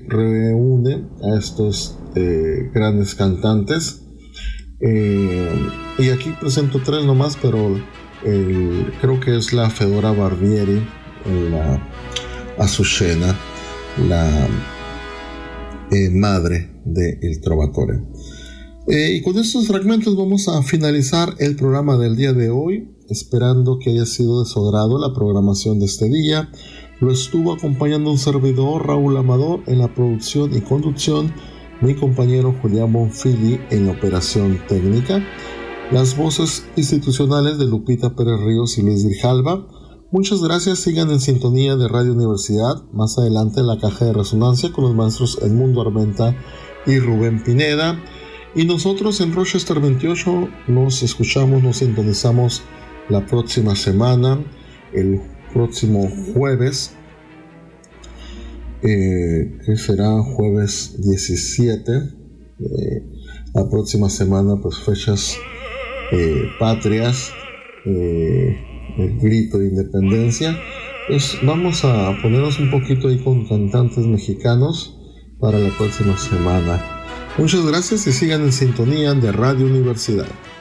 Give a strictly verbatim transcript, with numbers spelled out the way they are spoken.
reúne a estos eh, grandes cantantes. Eh, y aquí presento tres nomás, pero el, creo que es la Fedora Barbieri, la Azucena, la eh, madre de Il Trovatore. Eh, y con estos fragmentos vamos a finalizar el programa del día de hoy, esperando que haya sido de su agrado la programación de este día. Lo estuvo acompañando un servidor, Raúl Amador, en la producción y conducción, mi compañero Julián Bonfili en la operación técnica, las voces institucionales de Lupita Pérez Ríos y Luis Grijalva. Muchas gracias, sigan en sintonía de Radio Universidad. Más adelante en la caja de resonancia con los maestros Edmundo Armenta y Rubén Pineda. Y nosotros en Rochester veintiocho nos escuchamos, nos sintonizamos la próxima semana, el próximo jueves, eh, que será jueves diecisiete. Eh, la próxima semana, pues fechas eh, patrias, eh, el grito de independencia. Pues vamos a ponernos un poquito ahí con cantantes mexicanos para la próxima semana. Muchas gracias y sigan en sintonía de Radio Universidad.